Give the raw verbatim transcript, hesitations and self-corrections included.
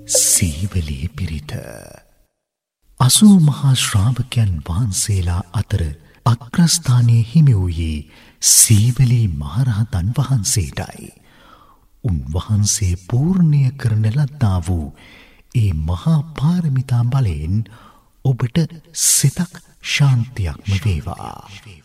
සීවලී පිරිත. අසූ මහා ශ්‍රාවකයන් වහන්සේලා අතර අග්‍රස්ථානයේ හිමි වූයේ සීවලී මහරහතන් වහන්සේටයි. උන්වහන්සේ පූර්ණය කරන ලද්දා වූ ඒ මහා පාරමිතා බලයෙන් ඔබට සිතක් ශාන්තියක්ම වේවා.